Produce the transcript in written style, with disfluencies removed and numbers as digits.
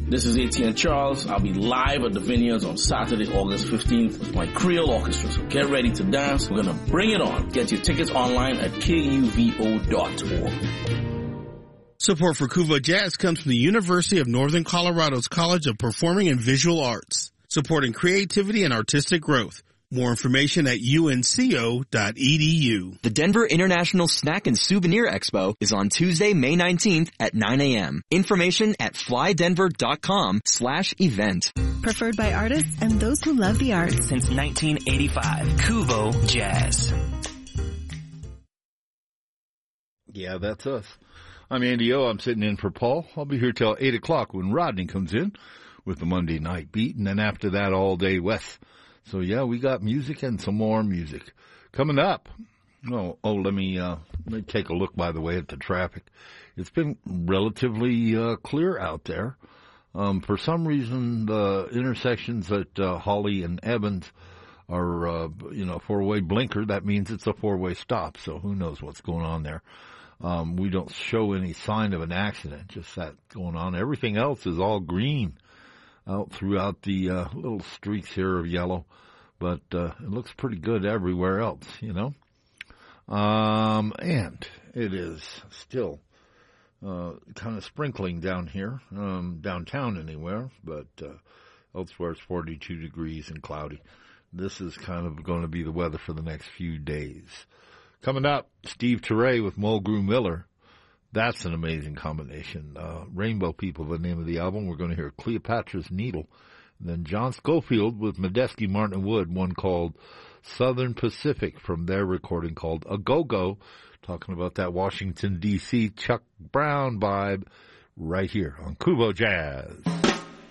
This is ATN Charles. I'll be live at the Vineyards on Saturday, August 15th with my Creole Orchestra. So get ready to dance. We're going to bring it on. Get your tickets online at kuvo.org. Support for Kuvo Jazz comes from the University of Northern Colorado's College of Performing and Visual Arts, supporting creativity and artistic growth. More information at unco.edu. The Denver International Snack and Souvenir Expo is on Tuesday, May 19th at 9 a.m. Information at flydenver.com/event. Preferred by artists and those who love the arts. Since 1985, Kuvo Jazz. Yeah, that's us. I'm Andy O. I'm sitting in for Paul. I'll be here till 8 o'clock when Rodney comes in with the Monday Night Beat, and then after that all day Wes. So, yeah, we got music and some more music. Coming up, let me take a look, by the way, at the traffic. It's been relatively clear out there. For some reason, the intersections at Hawley and Evans are, four-way blinker. That means it's a four-way stop, so who knows what's going on there. We don't show any sign of an accident, just that going on. Everything else is all green out throughout the little streaks here of yellow, but it looks pretty good everywhere else, and it is still kind of sprinkling down here, downtown anywhere, but elsewhere it's 42 degrees and cloudy. This is kind of going to be the weather for the next few days. Coming up, Steve Teray with Mulgrew Miller. That's an amazing combination. Rainbow People, the name of the album. We're going to hear Cleopatra's Needle. And then John Schofield with Medeski, Martin, and Wood, one called Southern Pacific from their recording called A Go-Go, talking about that Washington, D.C. Chuck Brown vibe right here on Kuvo Jazz.